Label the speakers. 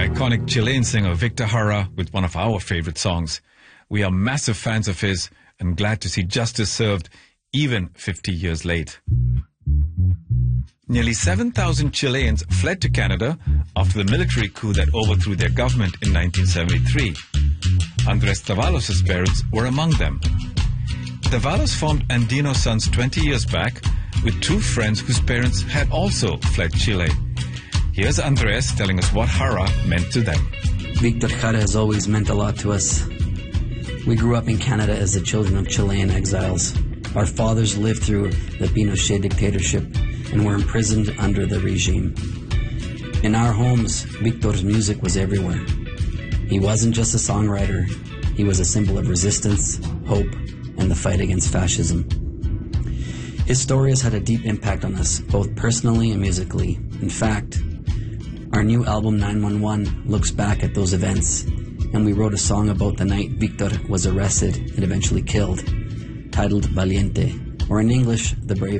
Speaker 1: iconic Chilean singer Victor Jara with one of our favorite songs. We are massive fans of his and glad to see justice served even 50 years late. Nearly 7,000 Chileans fled to Canada after the military coup that overthrew their government in 1973. Andrés Dávalos' parents were among them. Dávalos formed Andino Sons 20 years back with two friends whose parents had also fled Chile. Here's Andrés telling us what Jara meant to them.
Speaker 2: Victor Jara has always meant a lot to us. We grew up in Canada as the children of Chilean exiles. Our fathers lived through the Pinochet dictatorship and were imprisoned under the regime. In our homes, Victor's music was everywhere. He wasn't just a songwriter. He was a symbol of resistance, hope, and the fight against fascism. His story has had a deep impact on us, both personally and musically. In fact, our new album 911 looks back at those events, and we wrote a song about the night Victor was arrested and eventually killed, titled Valiente, or in English, The Brave.